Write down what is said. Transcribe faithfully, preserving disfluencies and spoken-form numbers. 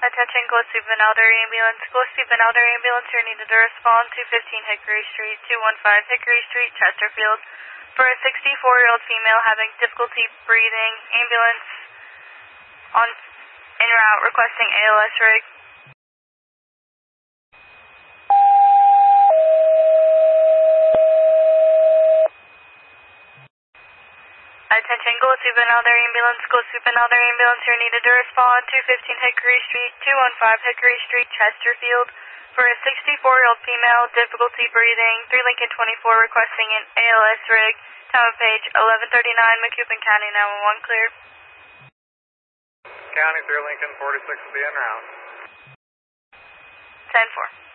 Attention, Gillespie Benalder Ambulance. Gillespie Benalder Ambulance, you're needed to respond to fifteen Hickory Street, two one five Hickory Street, Chesterfield, for a sixty-four-year-old female having difficulty breathing. Ambulance on en route requesting A L S rig. Attention, Gillespie Benalder Ambulance. Gillespie Benalder Ambulance, you're needed to respond to fifteen Hickory Street, two one five Hickory Street, Chesterfield, for a sixty-four-year-old female, difficulty breathing. three Lincoln twenty-four requesting an A L S rig. Time of page eleven thirty-nine, Macoupin County nine one one cleared. County three Lincoln forty-six will be en route. ten four.